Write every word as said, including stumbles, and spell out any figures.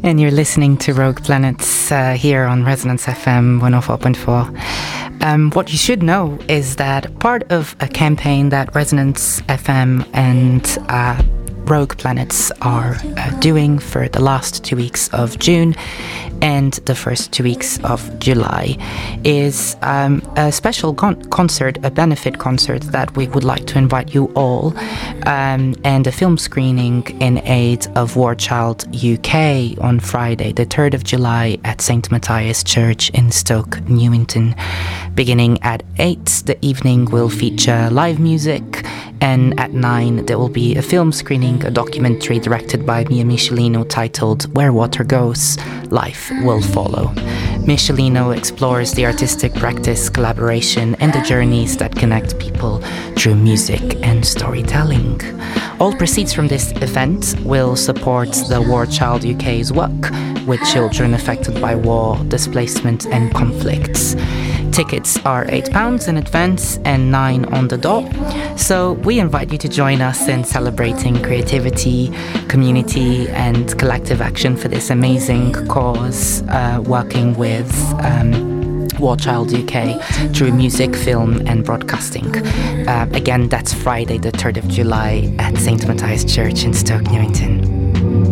And you're listening to Rogue Planets uh, here on Resonance F M one oh four point four. Um, what you should know is that part of a campaign that Resonance F M and uh, Rogue Planets are uh, doing for the last two weeks of June and the first two weeks of July is um, a special con- concert, a benefit concert that we would like to invite you all, um, and a film screening in aid of War Child U K on Friday, the third of July at Saint Matthias Church in Stoke Newington. Beginning at eight, the evening will feature live music, and at nine there will be a film screening, a documentary directed by Mia Michelino titled Where Water Goes, Life Will Follow. Michelino explores the artistic practice, collaboration, and the journeys that connect people through music and storytelling. All proceeds from this event will support the War Child U K's work with children affected by war, displacement, and conflicts. Tickets are eight pounds in advance and nine on the dot. So we invite you to join us in celebrating creativity, community, and collective action for this amazing cause, uh, working with um, War Child U K through music, film, and broadcasting. Uh, again, that's Friday, the third of July at Saint Matthias Church in Stoke Newington.